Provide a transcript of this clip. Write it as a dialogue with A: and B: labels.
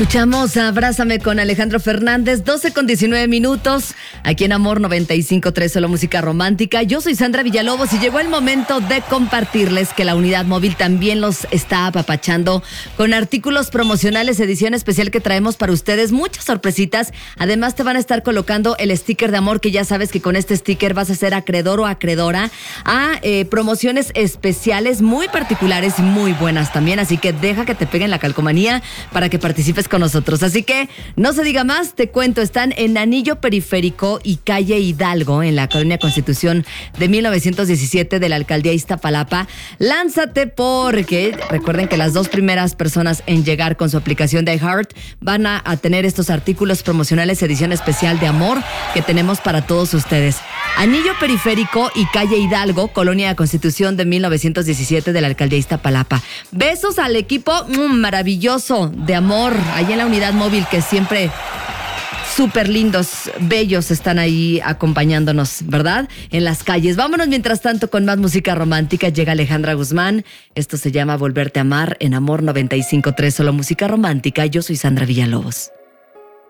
A: Escuchamos Abrázame con Alejandro Fernández, 12:19, aquí en Amor 95.3, solo música romántica. Yo soy Sandra Villalobos y llegó el momento de compartirles que la unidad móvil también los está apapachando con artículos promocionales, edición especial que traemos para ustedes, muchas sorpresitas. Además te van a estar colocando el sticker de amor, que ya sabes que con este sticker vas a ser acreedor o acreedora a promociones especiales muy particulares y muy buenas también, así que deja que te peguen la calcomanía para que participes con nosotros. Así que no se diga más, te cuento, están en Anillo Periférico y Calle Hidalgo, en la Colonia Constitución de 1917 de la Alcaldía Iztapalapa. Lánzate, porque recuerden que las 2 primeras personas en llegar con su aplicación de iHeart van a tener estos artículos promocionales edición especial de amor que tenemos para todos ustedes. Anillo Periférico y Calle Hidalgo, Colonia Constitución de 1917 de la Alcaldía Iztapalapa. Besos al equipo maravilloso de amor ahí en la unidad móvil, que siempre súper lindos, bellos están ahí acompañándonos, ¿verdad? En las calles. Vámonos mientras tanto con más música romántica. Llega Alejandra Guzmán. Esto se llama Volverte a Amar en Amor 95.3, solo música romántica. Yo soy Sandra Villalobos.